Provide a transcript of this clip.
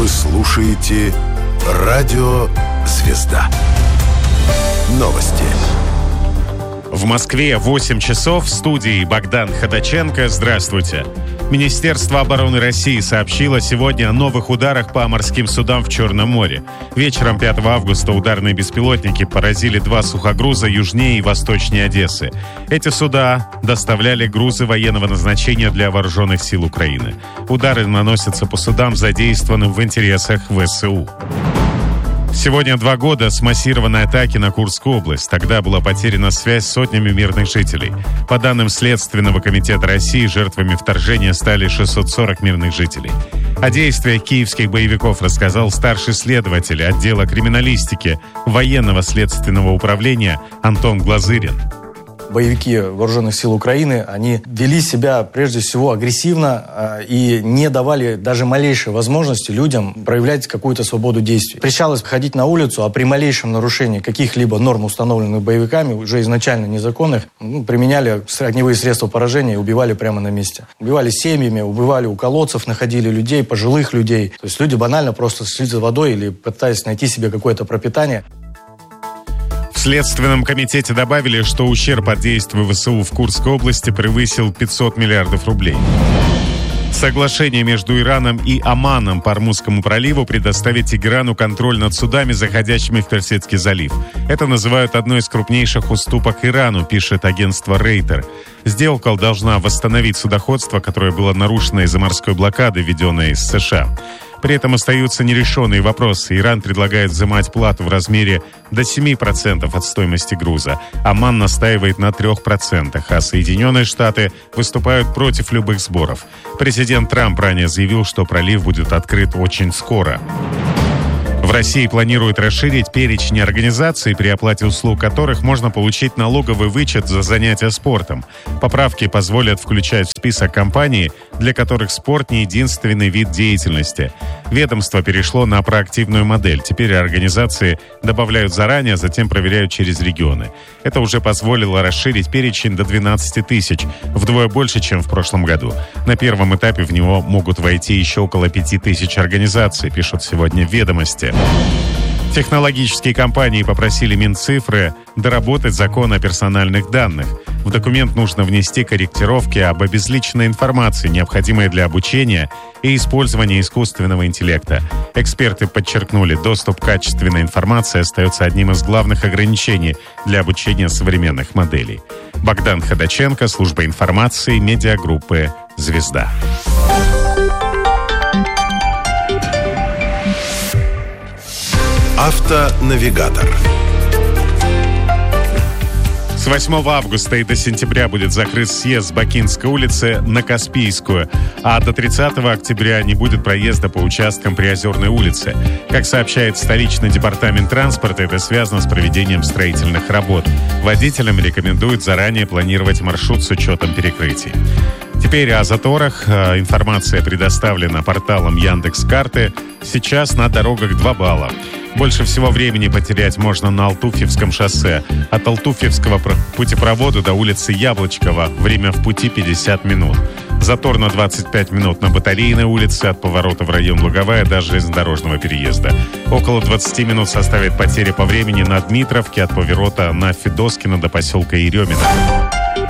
Вы слушаете «Радио Звезда». Новости. В Москве 8 часов. В студии Богдан Ходаченко. Здравствуйте. Министерство обороны России сообщило сегодня о новых ударах по морским судам в Черном море. Вечером 5 августа ударные беспилотники поразили 2 сухогруза южнее и восточнее Одессы. Эти суда доставляли грузы военного назначения для вооруженных сил Украины. Удары наносятся по судам, задействованным в интересах ВСУ. Сегодня 2 года с массированной атаки на Курскую область. Тогда была потеряна связь с сотнями мирных жителей. По данным Следственного комитета России, жертвами вторжения стали 640 мирных жителей. О действиях киевских боевиков рассказал старший следователь отдела криминалистики военного следственного управления Антон Глазырин. Боевики Вооруженных сил Украины, они вели себя прежде всего агрессивно и не давали даже малейшей возможности людям проявлять какую-то свободу действий. Запрещалось ходить на улицу, а при малейшем нарушении каких-либо норм, установленных боевиками, уже изначально незаконных, применяли огневые средства поражения и убивали прямо на месте. Убивали семьями, убивали у колодцев, находили людей, пожилых людей. То есть люди банально просто шли за водой или пытаясь найти себе какое-то пропитание. В Следственном комитете добавили, что ущерб от действий ВСУ в Курской области превысил 500 миллиардов рублей. Соглашение между Ираном и Оманом по Ормузскому проливу предоставит Тегерану контроль над судами, заходящими в Персидский залив. Это называют одной из крупнейших уступок Ирану, пишет агентство Рейтер. Сделка должна восстановить судоходство, которое было нарушено из-за морской блокады, введенной из США. При этом остаются нерешенные вопросы. Иран предлагает взимать плату в размере до 7% от стоимости груза. Оман настаивает на 3%, а Соединенные Штаты выступают против любых сборов. Президент Трамп ранее заявил, что пролив будет открыт очень скоро. В России планируют расширить перечень организаций, при оплате услуг которых можно получить налоговый вычет за занятия спортом. Поправки позволят включать в список компаний, для которых спорт не единственный вид деятельности. Ведомство перешло на проактивную модель. Теперь организации добавляют заранее, а затем проверяют через регионы. Это уже позволило расширить перечень до 12 тысяч, вдвое больше, чем в прошлом году. На первом этапе в него могут войти еще около 5 тысяч организаций, пишут сегодня «Ведомости». Технологические компании попросили Минцифры доработать закон о персональных данных. В документ нужно внести корректировки об обезличенной информации, необходимой для обучения и использования искусственного интеллекта. Эксперты подчеркнули, доступ к качественной информации остается одним из главных ограничений для обучения современных моделей. Богдан Ходаченко, служба информации, медиагруппы «Звезда». Автонавигатор. С 8 августа и до сентября будет закрыт съезд с Бакинской улицы на Каспийскую, а до 30 октября не будет проезда по участкам Приозерной улицы. Как сообщает столичный департамент транспорта, это связано с проведением строительных работ. Водителям рекомендуют заранее планировать маршрут с учетом перекрытий. Теперь о заторах. Информация предоставлена порталом Яндекс.Карты. Сейчас на дорогах 2 балла. Больше всего времени потерять можно на Алтуфьевском шоссе. От Алтуфьевского путепровода до улицы Яблочкова. Время в пути 50 минут. Затор на 25 минут на Батарейной улице от поворота в район Луговая до железнодорожного переезда. Около 20 минут составит потеря по времени на Дмитровке от поворота на Федоскина до поселка Еремина.